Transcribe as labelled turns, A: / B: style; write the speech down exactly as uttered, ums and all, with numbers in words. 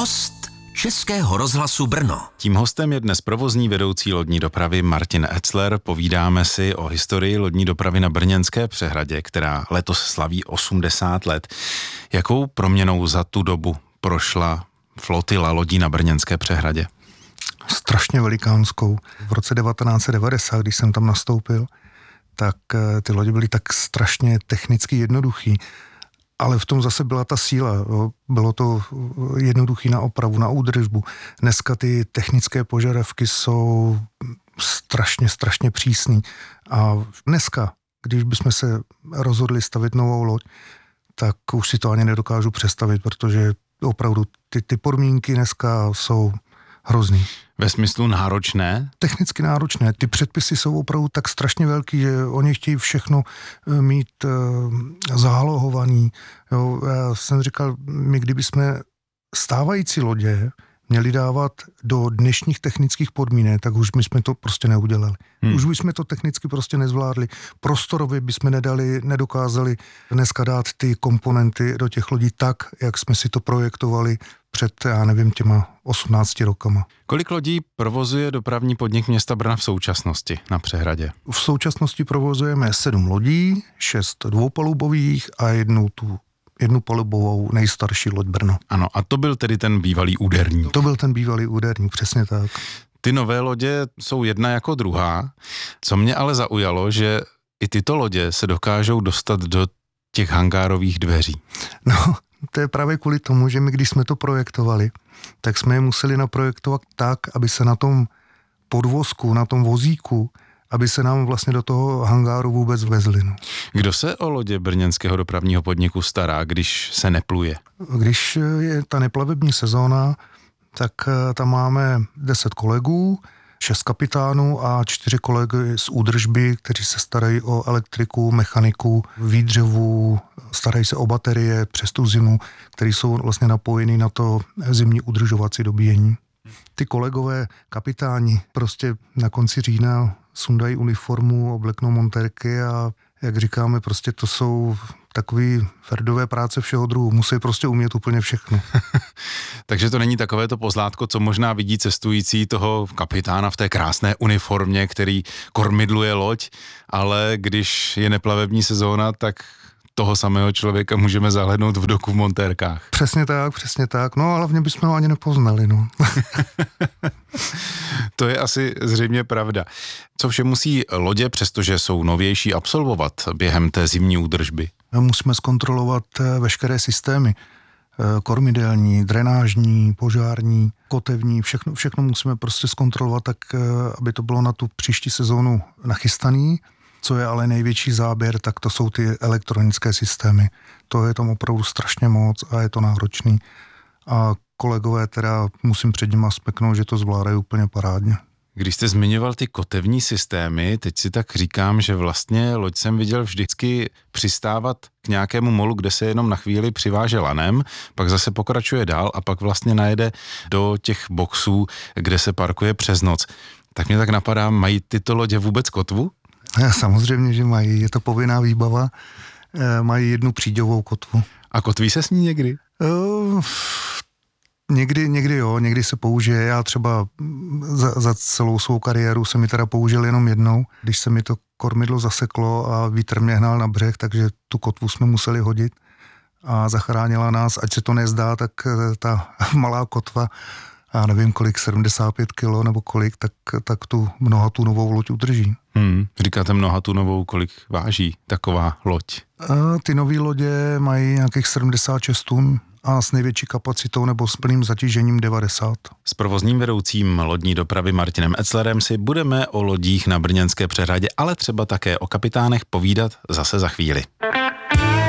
A: Host Českého rozhlasu Brno.
B: Tím hostem je dnes provozní vedoucí lodní dopravy Martin Etzler. Povídáme si o historii lodní dopravy na Brněnské přehradě, která letos slaví osmdesát let. Jakou proměnou za tu dobu prošla flotila lodí na Brněnské přehradě?
C: Strašně velikánskou. V roce devatenáct set devadesát, když jsem tam nastoupil, tak ty lodě byly tak strašně technicky jednoduchý. Ale v tom zase byla ta síla. Bylo to jednoduchý na opravu, na údržbu. Dneska ty technické požadavky jsou strašně, strašně přísný. A dneska, když bychom se rozhodli stavit novou loď, tak už si to ani nedokážu představit, protože opravdu ty, ty podmínky dneska jsou hrozný.
B: Ve smyslu náročné?
C: Technicky náročné. Ty předpisy jsou opravdu tak strašně velký, že oni chtějí všechno mít e, zálohovaný. Jo, já jsem říkal, my kdybychom stávající lodě měli dávat do dnešních technických podmínek, tak už my jsme to prostě neudělali. Hmm. Už bychom to technicky prostě nezvládli. Prostorově bychom nedali, nedokázali dneska dát ty komponenty do těch lodí tak, jak jsme si to projektovali před, já nevím, těma osmnácti rokama.
B: Kolik lodí provozuje dopravní podnik města Brna v současnosti na přehradě?
C: V současnosti provozujeme sedm lodí, šest dvoupalubových a jednu tu jednu palubovou nejstarší loď Brno.
B: Ano, a to byl tedy ten bývalý úderník.
C: To byl ten bývalý úderník, přesně tak.
B: Ty nové lodě jsou jedna jako druhá. Co mě ale zaujalo, že i tyto lodě se dokážou dostat do těch hangárových dveří.
C: No, to je právě kvůli tomu, že my, když jsme to projektovali, tak jsme je museli naprojektovat tak, aby se na tom podvozku, na tom vozíku, aby se nám vlastně do toho hangáru vůbec vezli. No.
B: Kdo se o lodě brněnského dopravního podniku stará, když se nepluje?
C: Když je ta neplavební sezóna, tak tam máme deset kolegů, šest kapitánů a čtyři kolegy z údržby, kteří se starají o elektriku, mechaniku, výdřevu, starají se o baterie přes tu zimu, který jsou vlastně napojení na to zimní udržovací dobíjení. Ty kolegové kapitáni prostě na konci října sundají uniformu, obleknou montérky a jak říkáme, prostě to jsou takový ferdové práce všeho druhu. Musí prostě umět úplně všechno.
B: Takže to není takové to pozlátko, co možná vidí cestující toho kapitána v té krásné uniformě, který kormidluje loď, ale když je neplavební sezóna, tak toho samého člověka můžeme zahlednout v doku v montérkách.
C: Přesně tak, přesně tak. No, ale hlavně bychom ho ani nepoznali, no.
B: To je asi zřejmě pravda. Co vše musí lodě, přestože jsou novější, absolvovat během té zimní údržby?
C: Musíme zkontrolovat veškeré systémy. Kormidelní, drenážní, požární, kotevní, všechno, všechno musíme prostě zkontrolovat tak, aby to bylo na tu příští sezónu nachystaný. Co je ale největší záběr, tak to jsou ty elektronické systémy. To je tam opravdu strašně moc a je to náročný. A kolegové teda musím před nimi speknout, že to zvládají úplně parádně.
B: Když jste zmiňoval ty kotevní systémy, teď si tak říkám, že vlastně loď jsem viděl vždycky přistávat k nějakému molu, kde se jenom na chvíli přiváže lanem, pak zase pokračuje dál a pak vlastně najede do těch boxů, kde se parkuje přes noc. Tak mě tak napadá, mají tyto lodě vůbec kotvu?
C: Samozřejmě, že mají. Je to povinná výbava. E, mají jednu příďovou kotvu.
B: A kotví se s ní někdy?
C: E, někdy, někdy jo, někdy se použije. Já třeba za, za celou svou kariéru jsem mi teda použil jenom jednou, když se mi to kormidlo zaseklo a vítr mě hnal na břeh, takže tu kotvu jsme museli hodit a zachránila nás, ať se to nezdá, tak ta malá kotva, já nevím kolik, sedmdesát pět kilo nebo kolik, tak, tak tu mnohatunovou loď udrží.
B: Hmm, říkáte mnohatunovou, kolik váží taková loď?
C: A ty nový lodě mají nějakých sedmdesát šest tun a s největší kapacitou nebo s plným zatížením devadesát.
B: S provozním vedoucím lodní dopravy Martinem Etzlerem si budeme o lodích na Brněnské přehradě, ale třeba také o kapitánech povídat zase za chvíli.